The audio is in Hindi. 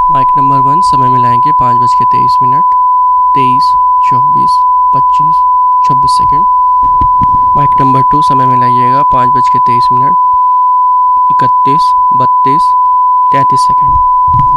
माइक नंबर 1 समय मिलाएंगे 5:23, 23, 24, 25, 26 सेकेंड। माइक नंबर 2 समय मिलाइएगा 5:23, 31, 32, 33 सेकेंड।